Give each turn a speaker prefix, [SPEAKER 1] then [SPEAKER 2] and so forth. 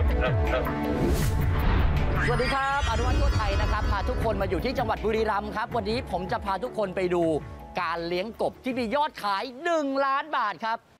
[SPEAKER 1] สวัสดีครับอนุวัฒน์ทั่วไทยนะครับพาทุกคนมาอยู่ที่จังหวัดบุรีรัมย์ครับวันนี้ผมจะพาทุกคนไปดูการเลี้ยงกบที่มียอดขาย1 ล้านบาทครับ